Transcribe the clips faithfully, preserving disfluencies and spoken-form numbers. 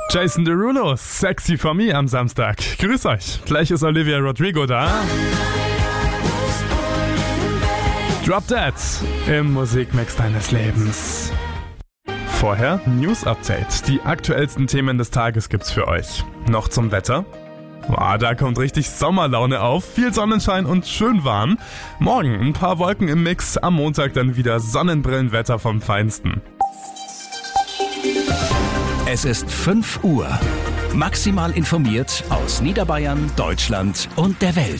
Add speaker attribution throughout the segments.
Speaker 1: Jason Derulo, Sexy for Me am Samstag. Grüß euch. Gleich ist Olivia Rodrigo da. Drop Dead im Musikmix deines Lebens. Vorher News Update. Die aktuellsten Themen des Tages gibt's für euch. Noch zum Wetter. Wow, da kommt richtig Sommerlaune auf. Viel Sonnenschein und schön warm. Morgen ein paar Wolken im Mix. Am Montag dann wieder Sonnenbrillenwetter vom Feinsten.
Speaker 2: Es ist fünf Uhr. Maximal informiert aus Niederbayern, Deutschland und der Welt.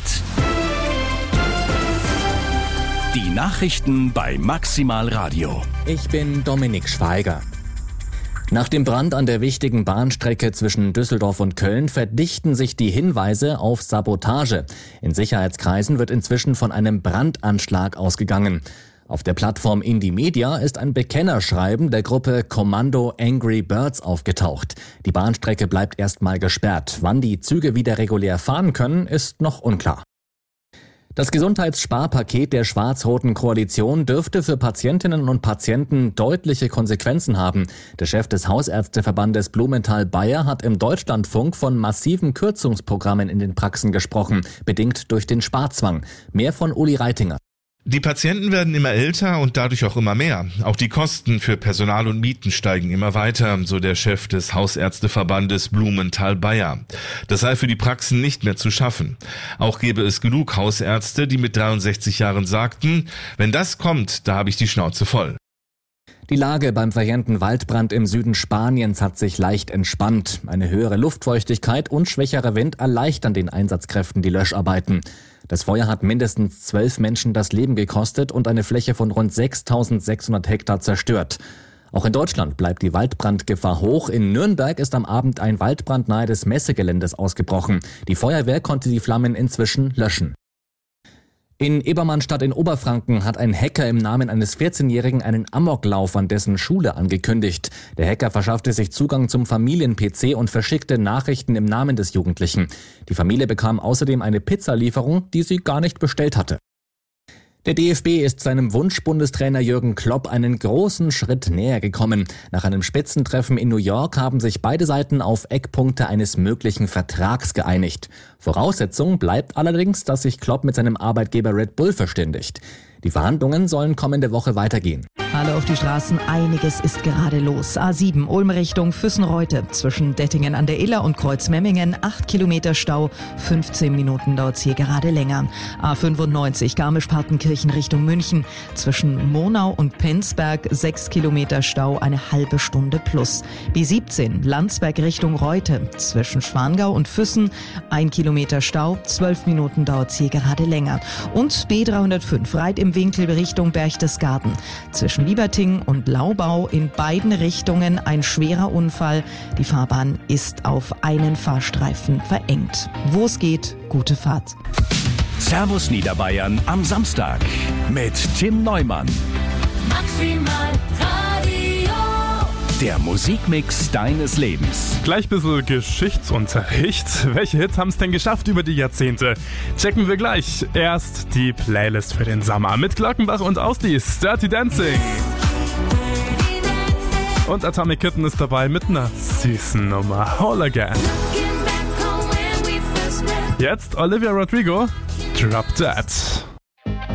Speaker 2: Die Nachrichten bei Maximal Radio.
Speaker 3: Ich bin Dominik Schweiger. Nach dem Brand an der wichtigen Bahnstrecke zwischen Düsseldorf und Köln verdichten sich die Hinweise auf Sabotage. In Sicherheitskreisen wird inzwischen von einem Brandanschlag ausgegangen. Auf der Plattform Indymedia ist ein Bekennerschreiben der Gruppe Kommando Angry Birds aufgetaucht. Die Bahnstrecke bleibt erstmal gesperrt. Wann die Züge wieder regulär fahren können, ist noch unklar. Das Gesundheitssparpaket der schwarz-roten Koalition dürfte für Patientinnen und Patienten deutliche Konsequenzen haben. Der Chef des Hausärzteverbandes Blumenthal-Bayer hat im Deutschlandfunk von massiven Kürzungsprogrammen in den Praxen gesprochen, bedingt durch den Sparzwang. Mehr von Uli Reitinger.
Speaker 4: Die Patienten werden immer älter und dadurch auch immer mehr. Auch die Kosten für Personal und Mieten steigen immer weiter, so der Chef des Hausärzteverbandes Blumenthal-Bayer. Das sei für die Praxen nicht mehr zu schaffen. Auch gäbe es genug Hausärzte, die mit dreiundsechzig Jahren sagten, wenn das kommt, da habe ich die Schnauze voll.
Speaker 3: Die Lage beim verheerenden Waldbrand im Süden Spaniens hat sich leicht entspannt. Eine höhere Luftfeuchtigkeit und schwächerer Wind erleichtern den Einsatzkräften die Löscharbeiten. Das Feuer hat mindestens zwölf Menschen das Leben gekostet und eine Fläche von rund sechstausendsechshundert Hektar zerstört. Auch in Deutschland bleibt die Waldbrandgefahr hoch. In Nürnberg ist am Abend ein Waldbrand nahe des Messegeländes ausgebrochen. Die Feuerwehr konnte die Flammen inzwischen löschen. In Ebermannstadt in Oberfranken hat ein Hacker im Namen eines vierzehnjährigen einen Amoklauf an dessen Schule angekündigt. Der Hacker verschaffte sich Zugang zum Familien-P C und verschickte Nachrichten im Namen des Jugendlichen. Die Familie bekam außerdem eine Pizzalieferung, die sie gar nicht bestellt hatte. Der D F B ist seinem Wunschbundestrainer Jürgen Klopp einen großen Schritt näher gekommen. Nach einem Spitzentreffen in New York haben sich beide Seiten auf Eckpunkte eines möglichen Vertrags geeinigt. Voraussetzung bleibt allerdings, dass sich Klopp mit seinem Arbeitgeber Red Bull verständigt. Die Verhandlungen sollen kommende Woche weitergehen.
Speaker 5: Alle auf die Straßen, einiges ist gerade los. A sieben, Ulm Richtung Füssen-Reute. Zwischen Dettingen an der Iller und Kreuzmemmingen, acht Kilometer Stau. fünfzehn Minuten dauert es hier gerade länger. A fünfundneunzig, Garmisch-Partenkirchen Richtung München. Zwischen Monau und Penzberg, sechs Kilometer Stau, eine halbe Stunde plus. B siebzehn, Landsberg Richtung Reute. Zwischen Schwangau und Füssen, ein Kilometer Stau. zwölf Minuten dauert es hier gerade länger. Und B dreihundertfünf, Reit im Winkel Richtung Berchtesgaden. Zwischen Lieberting und Laubau in beiden Richtungen ein schwerer Unfall. Die Fahrbahn ist auf einen Fahrstreifen verengt. Wo es geht, gute Fahrt.
Speaker 2: Servus Niederbayern am Samstag mit Tim Neumann.
Speaker 6: Maximal Radio.
Speaker 2: Der Musikmix deines Lebens.
Speaker 1: Gleich ein bisschen Geschichtsunterricht. Welche Hits haben es denn geschafft über die Jahrzehnte? Checken wir gleich. Erst die Playlist für den Sommer mit Glockenbach und Ausdies, Dirty Dancing. Und Atomic Kitten ist dabei mit einer süßen Nummer, Whole Again. Jetzt Olivia Rodrigo, Drop Dead.